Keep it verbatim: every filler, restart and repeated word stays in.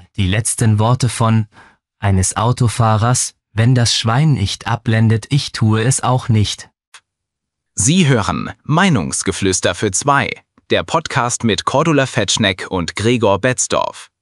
die letzten Worte von eines Autofahrers: Wenn das Schwein nicht abblendet, ich tue es auch nicht. Sie hören Meinungsgeflüster für zwei, der Podcast mit Cordula Fetschneck und Gregor Betzdorf.